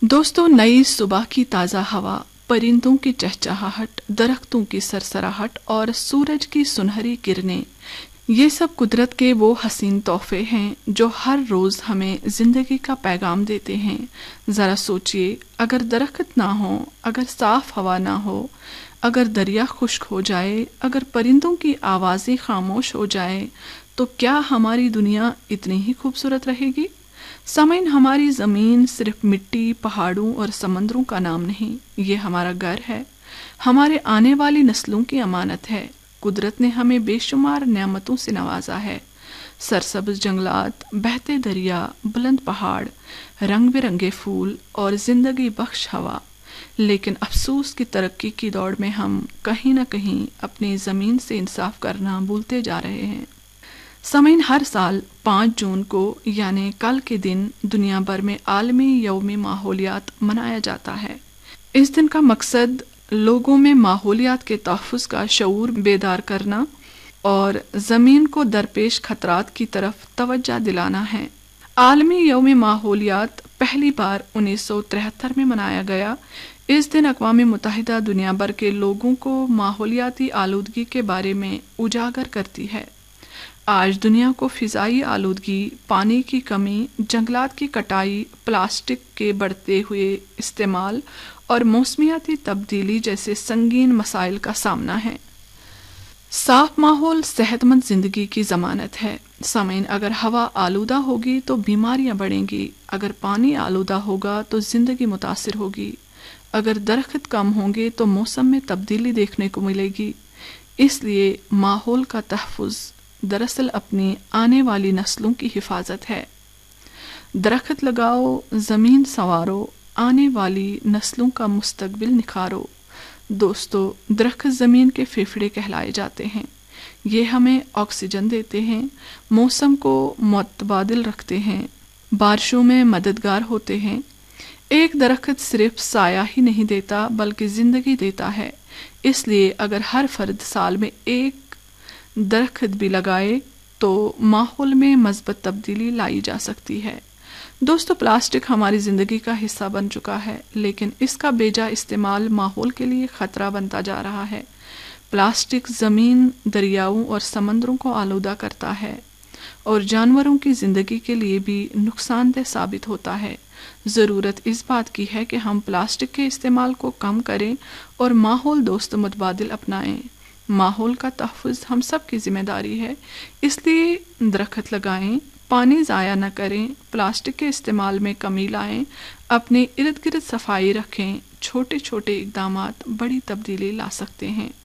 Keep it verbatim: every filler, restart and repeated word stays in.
दोस्तों, नई सुबह की ताज़ा हवा, परिंदों की चहचहाहट, दरख्तों की सरसराहट और सूरज की सुनहरी किरणें, ये सब कुदरत के वो हसीन तोहफे हैं जो हर रोज़ हमें ज़िंदगी का पैगाम देते हैं। ज़रा सोचिए, अगर दरख्त ना हो, अगर साफ हवा ना हो, अगर दरिया खुश्क हो जाए, अगर परिंदों की आवाज़ें खामोश हो जाए, तो क्या हमारी दुनिया इतनी ही खूबसूरत रहेगी? सामीन, हमारी ज़मीन सिर्फ मिट्टी, पहाड़ों और समंदरों का नाम नहीं, ये हमारा घर है, हमारे आने वाली नस्लों की अमानत है। कुदरत ने हमें बेशुमार नेमतों से नवाजा है। सरसब्ज जंगलात, बहते दरिया, बुलंद पहाड़, रंग बिरंगे फूल और जिंदगी बख्श हवा। लेकिन अफसोस की तरक्की की दौड़ में हम कहीं न कहीं अपनी ज़मीन से इंसाफ करना भूलते जा रहे हैं। सामीन, हर साल पाँच जून को यानी कल के दिन दुनिया भर में आलमी यौम माहौलियात मनाया जाता है। इस दिन का मकसद लोगों में माहौलियात के तहफ़्फ़ुज़ का शऊर बेदार करना और ज़मीन को दरपेश खतरात की तरफ तवज्जो दिलाना है। आलमी यौम माहौलियात पहली बार उन्नीस सौ तिहत्तर में मनाया गया। इस दिन अक़वाम मुत्तहिदा दुनिया भर के लोगों को माहौलियाती आलूदगी के बारे में उजागर करती है। आज दुनिया को फ़िज़ाई आलूदगी, पानी की कमी, जंगलात की कटाई, प्लास्टिक के बढ़ते हुए इस्तेमाल और मौसमियाती तब्दीली जैसे संगीन मसाइल का सामना है। साफ माहौल सेहतमंद ज़िंदगी की ज़मानत है। सामीन, अगर हवा आलूदा होगी तो बीमारियां बढ़ेंगी, अगर पानी आलूदा होगा तो ज़िंदगी मुतासिर होगी, अगर दरख्त कम होंगे तो मौसम में तब्दीली देखने को मिलेगी। इसलिए माहौल का तहफ़्फ़ुज़ दरअसल अपनी आने वाली नस्लों की हिफाजत है। दरख्त लगाओ, ज़मीन संवारो, आने वाली नस्लों का मुस्तकबिल निखारो। दोस्तों, दरख्त ज़मीन के फेफड़े कहलाए जाते हैं। ये हमें ऑक्सीजन देते हैं, मौसम को मुतबादिल रखते हैं, बारिशों में मददगार होते हैं। एक दरख्त सिर्फ साया ही नहीं देता बल्कि ज़िंदगी देता है। इसलिए अगर हर फर्द साल में एक दरख्त भी लगाए तो माहौल में मज़बूत तब्दीली लाई जा सकती है। दोस्तों, प्लास्टिक हमारी ज़िंदगी का हिस्सा बन चुका है, लेकिन इसका बेजा इस्तेमाल माहौल के लिए ख़तरा बनता जा रहा है। प्लास्टिक ज़मीन, दरियाओं और समंदरों को आलूदा करता है और जानवरों की ज़िंदगी के लिए भी नुकसानदेह साबित होता है। ज़रूरत इस बात की है कि हम प्लास्टिक के इस्तेमाल को कम करें और माहौल दोस्त मुतबादिल अपनाएं। माहौल का तहफ़्फ़ुज़ हम सब की जिम्मेदारी है, इसलिए दरख्त लगाएं, पानी ज़ाया न करें, प्लास्टिक के इस्तेमाल में कमी लाएं, अपने इर्द गिर्द सफाई रखें। छोटे छोटे इक़दामात बड़ी तब्दीली ला सकते हैं।